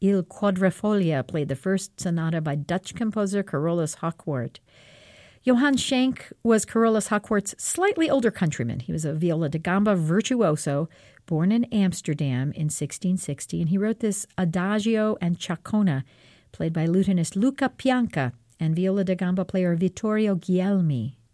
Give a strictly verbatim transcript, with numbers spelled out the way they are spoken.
Il Quadrifoglio played the first sonata by Dutch composer Carolus Hochwart. Johann Schenk was Carolus Hochwart's slightly older countryman. He was a viola da gamba virtuoso, born in Amsterdam in sixteen sixty, and he wrote this Adagio and Chacona, played by lutenist Luca Pianca and viola da gamba player Vittorio Guglielmi.